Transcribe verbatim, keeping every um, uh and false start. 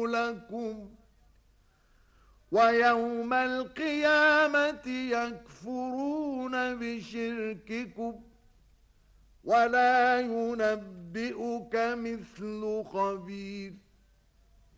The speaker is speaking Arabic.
لكم ويوم القيامة يكفرون بشرككم ولا ينبئك مثل خبير.